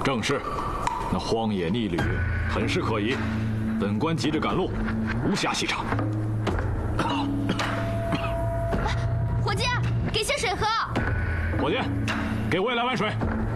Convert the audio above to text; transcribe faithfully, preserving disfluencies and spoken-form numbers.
正是，那荒野逆旅很是可疑。本官急着赶路，无暇细查。 伙计，给些水喝。 伙计，给我也来碗水。